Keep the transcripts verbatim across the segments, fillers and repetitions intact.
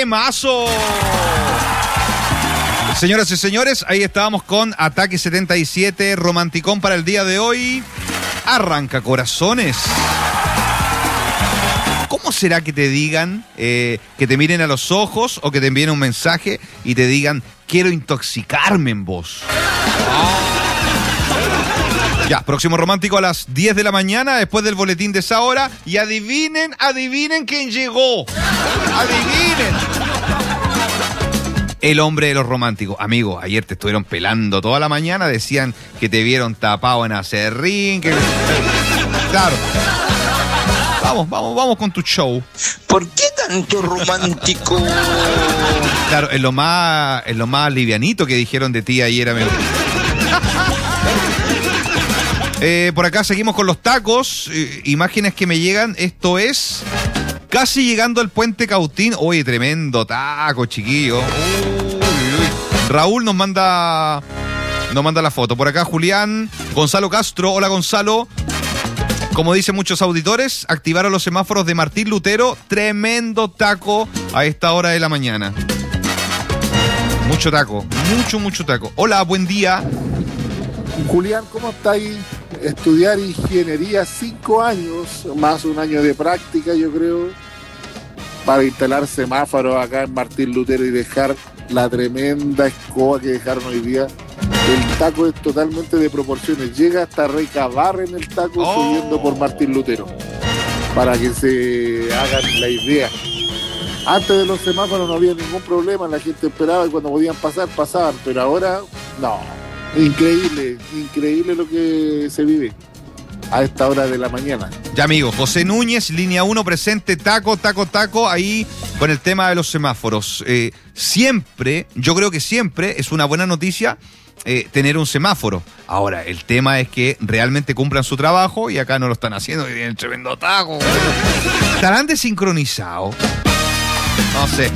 temazo. Señoras y señores, ahí estábamos con Ataque setenta y siete, romanticón para el día de hoy. Arranca corazones. ¿Cómo será que te digan, eh, que te miren a los ojos o que te envíen un mensaje y te digan, quiero intoxicarme en vos? Ya, próximo romántico a las diez de la mañana, después del boletín de esa hora. Y adivinen, adivinen quién llegó. Adivinen. El hombre de los románticos. Amigo, ayer te estuvieron pelando toda la mañana, decían que te vieron tapado en acerrín, que... Claro. Vamos, vamos, vamos con tu show. ¿Por qué tanto romántico? Claro, es lo más, es lo más livianito que dijeron de ti ayer, amigo. Eh, por acá seguimos con los tacos, eh, imágenes que me llegan, esto es casi llegando al puente Cautín. Oye, tremendo taco, chiquillo. Uy, uy, uy. Raúl nos manda nos manda la foto. Por acá Julián, Gonzalo Castro, hola Gonzalo. Como dicen muchos auditores, activaron los semáforos de Martín Lutero, tremendo taco a esta hora de la mañana. Mucho taco, mucho, mucho taco. Hola, buen día. Julián, ¿cómo estáis? Estudiar ingeniería cinco años, más un año de práctica, yo creo, para instalar semáforos acá en Martín Lutero y dejar la tremenda escoba que dejaron hoy día. El taco es totalmente de proporciones, llega hasta recabar en el taco oh. subiendo por Martín Lutero, para que se hagan la idea. Antes de los semáforos no había ningún problema, la gente esperaba y cuando podían pasar, pasaban, pero ahora no. Increíble, increíble lo que se vive a esta hora de la mañana. Ya, amigo, José Núñez, línea uno, presente, taco, taco, taco, ahí con el tema de los semáforos. Eh, siempre, yo creo que siempre es una buena noticia eh, tener un semáforo. Ahora, el tema es que realmente cumplan su trabajo y acá no lo están haciendo y tienen tremendo taco. ¿Estarán desincronizados? No sé.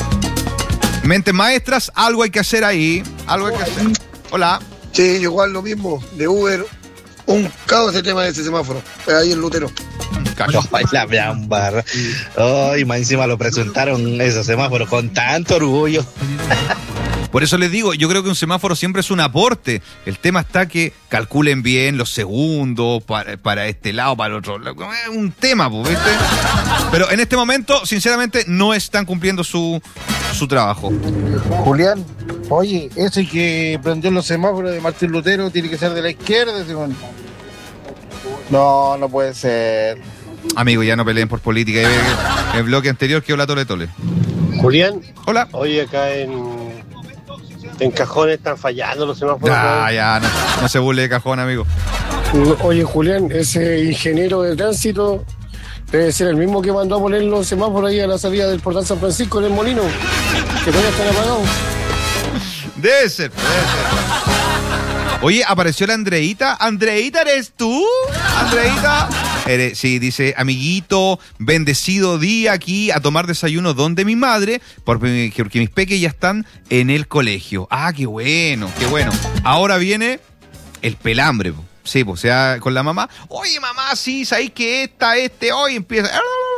Mentes maestras, algo hay que hacer ahí, algo hay que hacer. Hola. Sí, igual lo mismo, de Uber, un caos ese tema de ese semáforo, ahí en Lutero. No, la Blambar. Ay, más encima lo presentaron esos semáforos con tanto orgullo. Por eso les digo, yo creo que un semáforo siempre es un aporte. El tema está que calculen bien los segundos para, para este lado, para el otro lado. Es un tema, ¿viste? Pero en este momento, sinceramente, no están cumpliendo su, su trabajo. Julián, oye, ese que prendió los semáforos de Martín Lutero tiene que ser de la izquierda, según. No, no puede ser. Amigo, ya no peleen por política. El bloque anterior quedó la tole tole. Julián. Hola. Oye, acá en... En Cajón están fallando los semáforos. Ya, ya, no, no se burle de Cajón, amigo. Oye, Julián, ese ingeniero de tránsito debe ser el mismo que mandó a poner los semáforos ahí a la salida del Portal San Francisco en el Molino, que todavía están apagados. Debe ser, debe ser. Oye, apareció la Andreita. ¿Andreita eres tú? ¿Andreita? Eres, sí, dice, amiguito, bendecido día aquí a tomar desayuno donde mi madre, porque, porque mis peques ya están en el colegio. Ah, qué bueno, qué bueno. Ahora viene el pelambre, sí, pues, o sea, con la mamá. Oye, mamá, sí, ¿sabéis que esta, este, hoy empieza?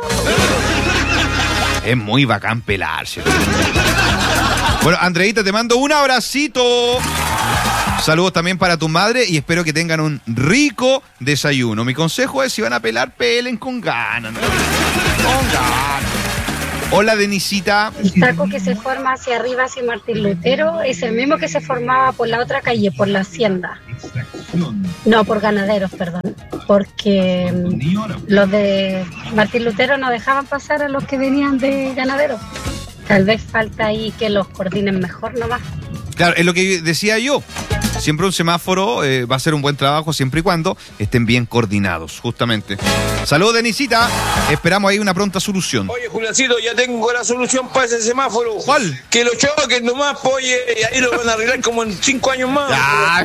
Es muy bacán pelarse. Bueno, Andreita, te mando un abracito. Saludos también para tu madre y espero que tengan un rico desayuno. Mi consejo es, si van a pelar, pelen con ganas, ¿no? Con ganas. Hola, Denisita. El taco que se forma hacia arriba, hacia Martín Lutero, es el mismo que se formaba por la otra calle, por la Hacienda. No, por Ganaderos, perdón. Porque los de Martín Lutero no dejaban pasar a los que venían de Ganaderos. Tal vez falta ahí que los coordinen mejor nomás. Claro, es lo que decía yo. Siempre un semáforo eh, va a ser un buen trabajo siempre y cuando estén bien coordinados, justamente. Saludos, Denisita. Esperamos ahí una pronta solución. Oye, Juliancito, ya tengo la solución para ese semáforo. ¿Cuál? Que lo choquen nomás, pues, oye, y ahí lo van a arreglar como en cinco años más. Ah,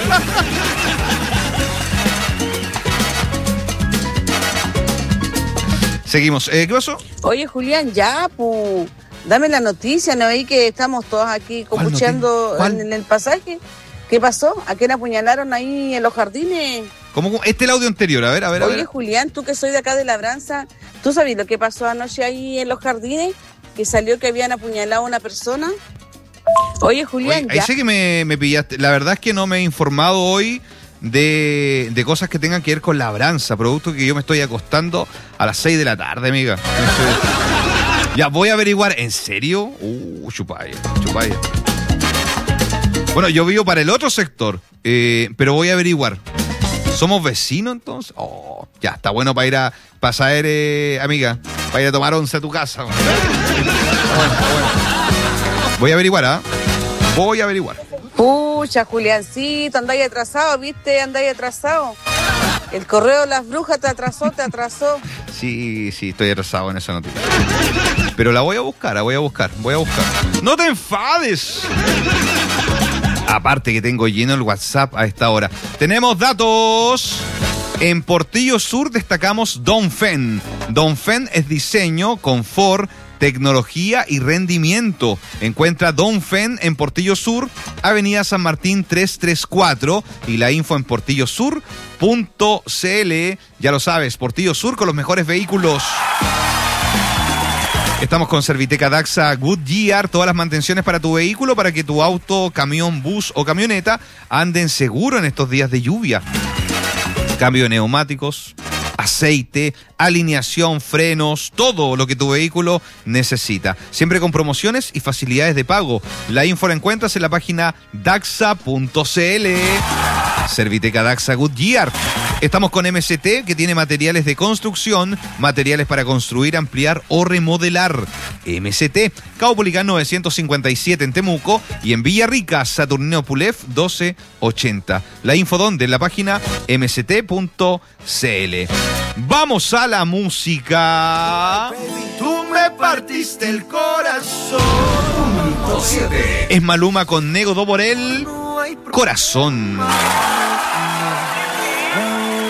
seguimos. Eh, ¿Qué pasó? Oye, Julián, ya, pues, dame la noticia, ¿no? Ahí que estamos todos aquí copucheando en, en el pasaje. ¿Qué pasó? ¿A quién apuñalaron ahí en los jardines? ¿Cómo? Este es el audio anterior, a ver, a ver, a Oye, ver. Julián, tú que soy de acá de Labranza, ¿tú sabes lo que pasó anoche ahí en los jardines? que salió que habían apuñalado a una persona. Oye, Julián, Oye, ahí ya. sé que me, me pillaste. La verdad es que no me he informado hoy de, de cosas que tengan que ver con labranza, producto que yo me estoy acostando a las seis de la tarde, amiga. Estoy... Ya, voy a averiguar. ¿En serio? Uh, chupaya, chupaya. Bueno, yo vivo para el otro sector, eh, pero voy a averiguar. ¿Somos vecinos entonces? Oh, ya, está bueno para ir a pasar, eh, amiga, para ir a tomar once a tu casa. Bueno, bueno, bueno. Voy a averiguar, ¿ah? ¿eh? Voy a averiguar. Pucha, Juliancito, andáis atrasado, ¿viste? Andáis atrasado. El correo de las brujas te atrasó, te atrasó. Sí, sí, estoy atrasado en esa noticia. Pero la voy a buscar, la voy a buscar, voy a buscar. ¡No te enfades! Aparte que tengo lleno el WhatsApp a esta hora. Tenemos datos. En Portillo Sur destacamos Dongfeng. Dongfeng es diseño, confort, tecnología y rendimiento. Encuentra Dongfeng en Portillo Sur, Avenida San Martín trescientos treinta y cuatro, y la info en portillo sur punto c l. Ya lo sabes, Portillo Sur con los mejores vehículos. Estamos con Serviteca Daxa Goodyear, todas las mantenciones para tu vehículo para que tu auto, camión, bus o camioneta anden seguro en estos días de lluvia. Cambio de neumáticos, aceite, alineación, frenos, todo lo que tu vehículo necesita. Siempre con promociones y facilidades de pago. La info la encuentras en la página daxa punto c l. Serviteca Daxa Goodyear. Estamos con M C T, que tiene materiales de construcción, materiales para construir, ampliar o remodelar. M C T, Caupolicán novecientos cincuenta y siete en Temuco y en Villarrica, Saturnino Pulef doce ochenta. La info donde en la página m c t punto c l. Vamos a la música. Tú me partiste el corazón. Es Maluma con Nego Do Borel, Corazón.